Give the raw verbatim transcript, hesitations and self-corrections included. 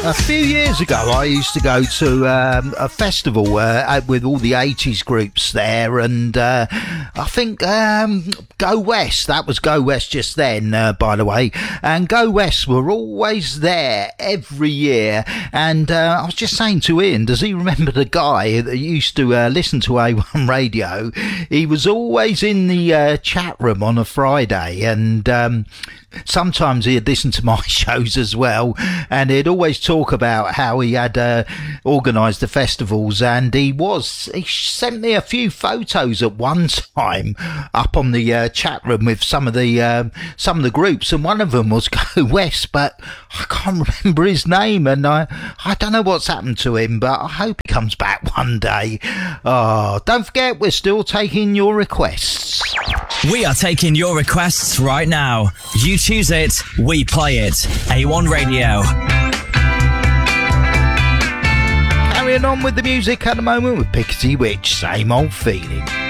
A few years ago, I used to go to um, a festival uh, with all the eighties groups there, and uh, I think um, Go West, that was Go West just then, uh, by the way, and Go West were always there every year, and uh, I was just saying to Ian, does he remember the guy that used to uh, listen to A one Radio? He was always in the uh, chat room on a Friday, and um, sometimes he'd listen to my shows as well, and he'd always talk about how he had uh, organised the festivals, and he was he sent me a few photos at one time up on the uh, chat room with some of the uh, some of the groups, and one of them was Go West, but I can't remember his name, and I I don't know what's happened to him, but I hope he comes back one day. Oh, don't forget, we're still taking your requests. We are taking your requests right now. You choose it, we play it. A one Radio. Carrying on with the music at the moment with Pickety Witch, Same Old Feeling.